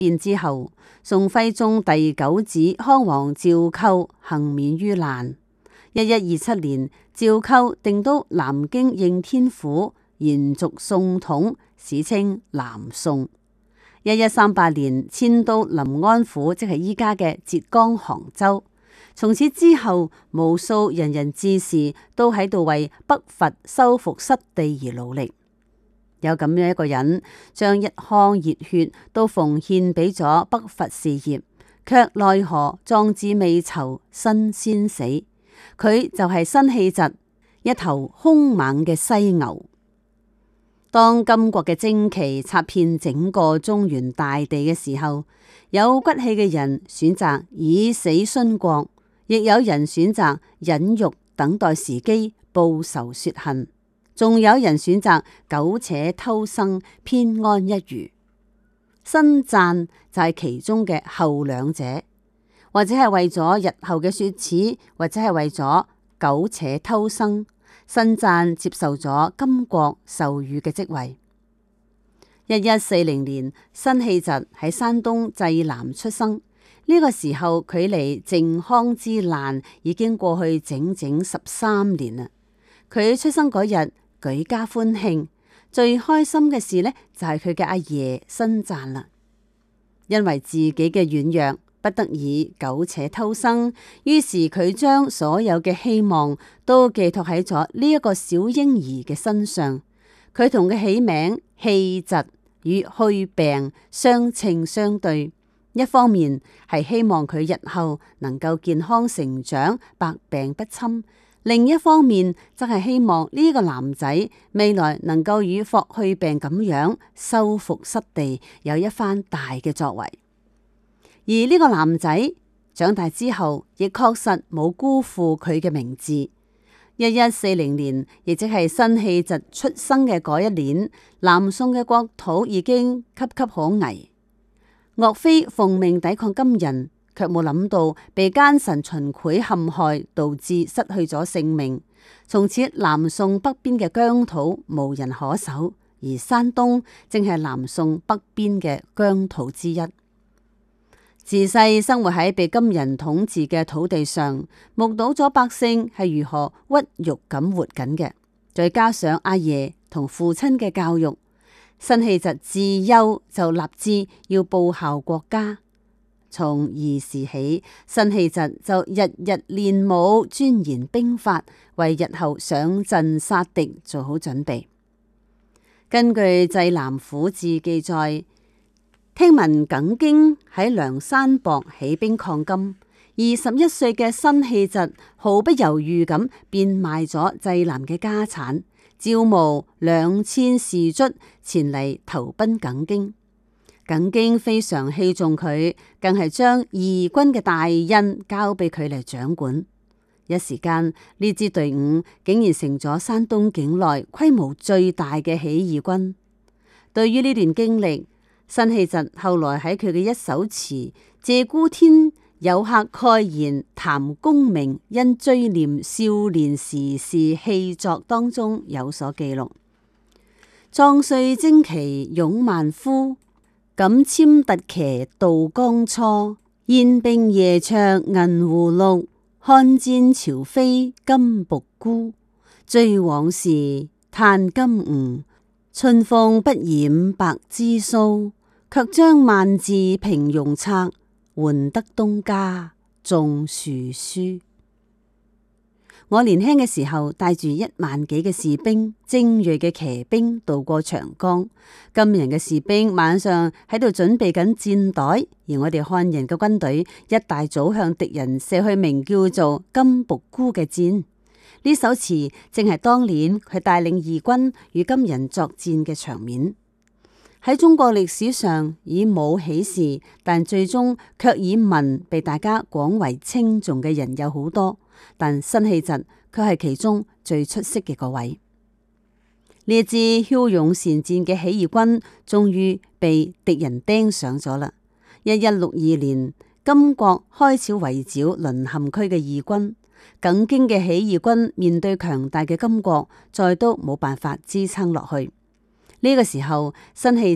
變之後，宋徽宗第九子康王趙構幸免於難。1127年，趙構定都南京應天府，延續宋統，史稱南宋。1138年，遷都臨安府，即係依家嘅浙江杭州。從此之後，無數仁人志士都喺度為北伐收復失地而努力。有咁樣一個人，將一腔熱血都奉獻俾咗北伐事業，卻奈何壯志未酬身先死。佢就係辛棄疾，一頭兇猛嘅犀牛。當金國嘅旌旗插遍整個中原大地嘅時候，有骨氣嘅人選擇以死殉國，亦有人選擇忍辱等待時機報仇雪恨，仲有人選擇苟且偷生偏安一隅。辛贊就係其中嘅後兩者，或者係為咗日後嘅雪恥，或者係為咗苟且偷生。辛贊接受咗金國授予嘅職位。1140年，辛棄疾喺山東濟南出生。呢個時候，距離靖康之難已經過去整整13年啦。佢出生嗰日，舉家歡慶，最開心嘅事呢，就係佢嘅阿爺辛贊啦。因為自己嘅軟弱，不得已苟且偷生，於是佢將所有嘅希望都寄託喺咗呢一個小嬰兒嘅身上。佢同佢起名棄疾與去病相稱相對，一方面係希望佢日後能夠健康成長，百病不侵；另一方面則係希望呢個男仔未來能夠與霍去病咁樣收復失地，有一番大嘅作為。而呢個男仔長大之後，亦確實冇辜負佢嘅名字。1140年，亦即係辛棄疾出生嘅嗰一年，南宋嘅國土已經岌岌可危。岳飛奉命抵抗金人，卻冇諗到被奸臣秦檜陷害，導致失去咗性命。從此南宋北邊嘅疆土無人可守，而山東正係南宋北邊嘅疆土之一。自細生活喺被金人統治嘅土地上，目睹咗百姓係如何屈辱咁活緊嘅，再加上阿爺同父親嘅教育，辛棄疾自幼就立志要報效國家。從兒時起，辛棄疾就日日練武，鑽研兵法，為日後上陣殺敵做好準備。根據《濟南府志》記載，聽聞耿京喺梁山泊起兵抗金，21歲嘅辛棄疾毫不猶豫咁變賣咗濟南嘅家產，招募2000士卒前嚟投奔耿京。耿京非常器重佢，更係將義軍嘅大印交俾佢嚟掌管。一時間，呢支隊伍竟然成咗山東境內規模最大嘅起義軍。對於呢段經歷，辛棄疾後來喺佢嘅一首詞《謝孤天有客蓋言談功名，因追念少年時事氣作》當中有所記錄：壯帥旌旗勇萬夫，敢簽突騎渡江初。燕兵夜卓銀狐綠，看戰朝飛金僕孤。追往事嘆今吾，春風不染白枝蘇。卻將萬字平庸策，換得東家種樹書。我年輕嘅時候帶住1萬幾嘅士兵，精銳嘅騎兵渡過長江。金人嘅士兵晚上喺度準備緊箭袋，而我哋漢人嘅軍隊一大早向敵人射去名叫做金僕孤嘅箭。呢首詞正係當年佢帶領義軍與金人作戰嘅場面。喺中國歷史上以武起事，但最終卻以文被大家廣為稱頌嘅人有好多，但辛棄疾卻係其中最出色嘅嗰位。呢一支驍勇善戰嘅起義軍終於被敵人盯上咗啦。1162年，金國開始圍剿淪陷區嘅義軍，耿京嘅起義軍面對強大嘅金國，再都冇辦法支撐落去。呢個時候，辛棄疾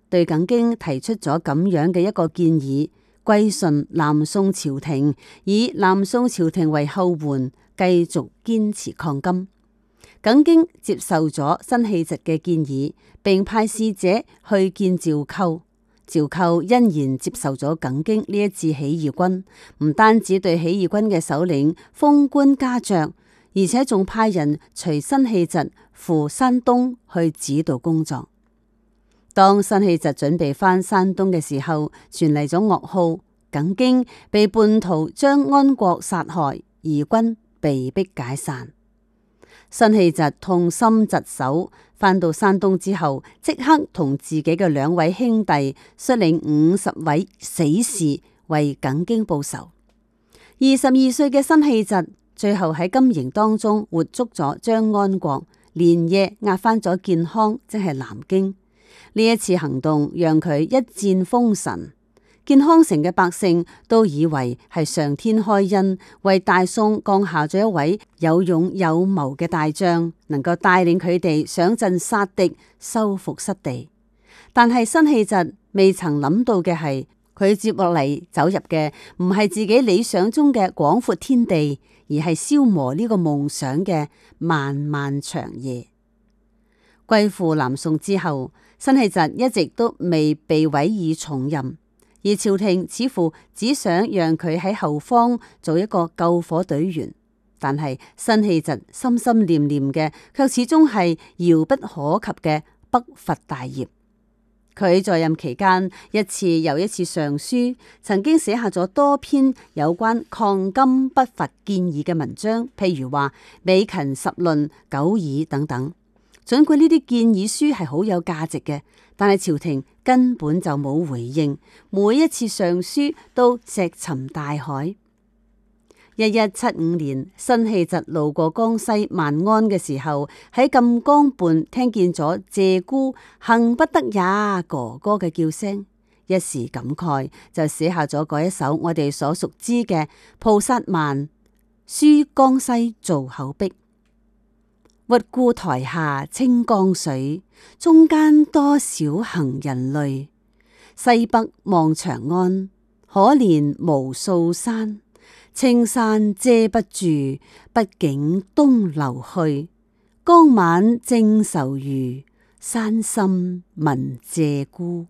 對耿京提出咗咁樣嘅一個建議，歸順南宋朝廷，以南宋朝廷為後援，繼續堅持抗金。耿京接受咗辛棄疾嘅建議，並派使者去見趙構。趙構欣然接受咗耿京呢一次起義軍，唔單止對起義軍嘅首領封官加爵，而且仲派人隨辛棄疾赴山東去指導工作。當辛棄疾準備返山東嘅時候，傳嚟咗噩耗，耿京被叛徒張安國殺害，義軍被迫解散。辛棄疾痛心疾首，返到山東之後，即刻同自己嘅2位兄弟率領50位死士為耿京報仇。22歲嘅辛棄疾最後喺金營當中活捉咗張安國，連夜押返咗建康，即係南京。呢一次行動讓佢一戰封神。建康城嘅百姓都以為係上天開恩，為大宋降下咗一位有勇有謀嘅大將，能夠帶領佢哋上陣殺敵，收復失地。但係辛棄疾未曾諗到嘅係，佢接落嚟走入嘅唔係自己理想中嘅廣闊天地，而係消磨呢個夢想嘅漫漫長夜。歸附南宋之後，辛棄疾一直都未被委以重任。而朝廷似乎只想讓佢喺後方做一個救火隊員，但係辛棄疾心心念念嘅卻始終係遙不可及嘅北伐大業。佢在任期間一次又一次上書，曾經寫下咗多篇有關抗金北伐建議嘅文章，譬如話美勤十論、九議等等。儘管呢啲建議書係好有價值嘅，但係朝廷根本就冇回應，每一次上書都石沉大海。1175年，辛棄疾路過江西萬安嘅時候，喺錦江畔聽見咗鷓鴣幸不得也哥哥嘅叫聲，一時感慨，就寫下咗嗰一首我哋所熟知嘅《菩薩蠻·書江西造口壁》。鬱孤台下清江水，中間多少行人淚。西北望長安，可憐無數山。青山遮不住，畢竟東流去。江晚正愁餘，山深聞鷓鴣。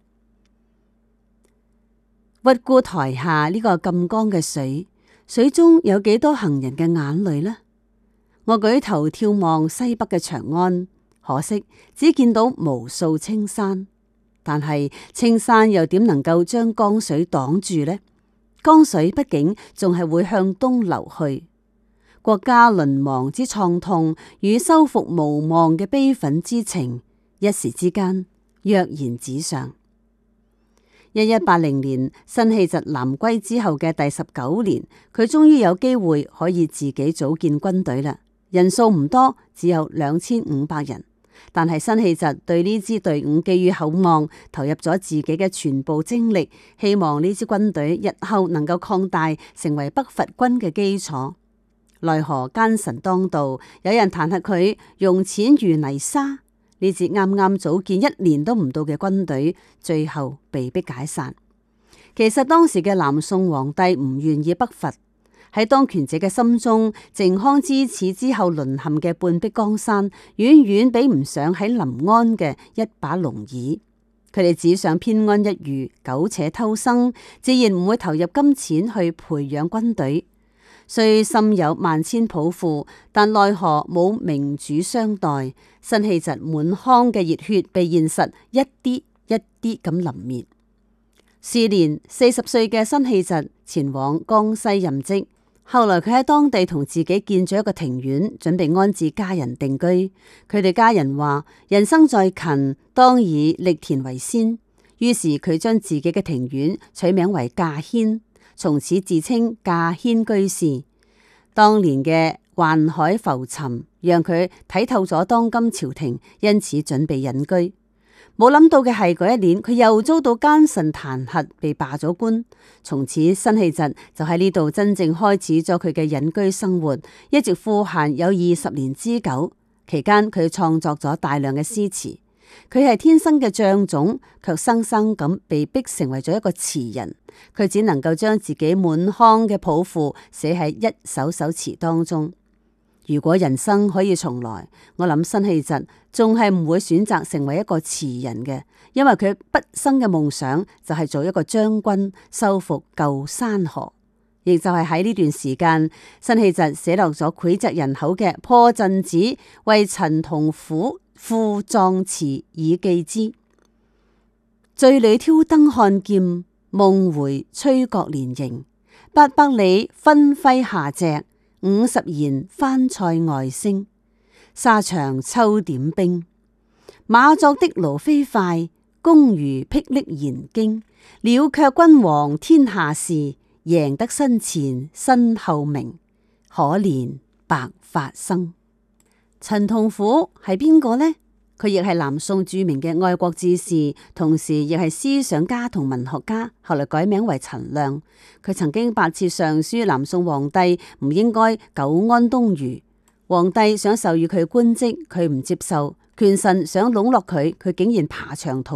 鬱孤台下呢個錦江嘅水，水中有幾多行人嘅眼淚呢？我舉頭眺望西北嘅長安，可惜只見到無數青山，但係青山又點能夠將江水擋住呢？江水畢竟仲係會向東流去。國家淪亡之創痛與收復無望嘅悲憤之情，一時之間躍然紙上。1180年，辛棄疾南歸之後嘅第19年，佢終於有機會可以自己組建軍隊啦。人數唔多，只有2500人，但係辛棄疾對呢支隊伍寄予厚望，投入咗自己嘅全部精力，希望呢支軍隊日後能夠擴大，成為北伐軍嘅基礎。奈何奸臣當道，有人彈劾佢用錢如泥沙，呢支啱啱組建1年都唔到嘅軍隊，最後被迫解散。其實當時嘅南宋皇帝唔願意北伐。喺當權者嘅心中，靖康之恥之後淪陷嘅半壁江山，遠遠比唔上喺臨安嘅一把龍椅。佢哋只想偏安一隅，苟且偷生，自然唔會投入金錢去培養軍隊。雖心有萬千抱負，但奈何冇明主相待。辛棄疾滿腔嘅熱血被現實一啲一啲咁淋滅。時年40歲嘅辛棄疾前往江西任職。後來佢喺當地同自己建咗一個庭院，準備安置家人定居。佢哋家人話：人生在勤，當以力田為先。於是佢將自己嘅庭院取名為稼軒，從此自稱稼軒居士。當年嘅宦海浮沉，讓佢睇透咗當今朝廷，因此準備隱居。冇諗到嘅係嗰一年，佢又遭到奸臣彈劾，被罷咗官。從此辛棄疾就喺呢度真正開始咗佢嘅隱居生活，一直賦閒有20年之久。期間佢創作咗大量嘅詩詞。 佢係天生嘅將總，卻生生咁被逼成為咗一個詞人。佢只能夠將自己滿腔嘅抱負寫喺一首首詞當中。如果人生可以重來，我諗辛棄疾仲係唔會選擇成為一個詞人嘅，因為佢畢生嘅夢想就係做一個將軍，收復舊山河。亦就係喺呢段時間，辛棄疾寫落咗膾炙人口嘅《破陣子》，為陳同甫賦壯詞以寄之。醉裏挑燈看劍，夢回吹角連營。800里分麾下隻，50弦翻塞外聲。沙場秋點兵，馬作的盧飛快，弓如霹靂弦驚。了卻君王天下事，贏得身前身後名。可憐白髮生。陳同甫係邊個呢？佢亦係南宋著名嘅愛國志士，同時亦係思想家同文學家，後來改名為陳亮。佢曾經8次上書南宋皇帝，唔應該久安東隅。皇帝想授予佢官職，佢唔接受；權臣想籠絡佢，佢竟然爬牆逃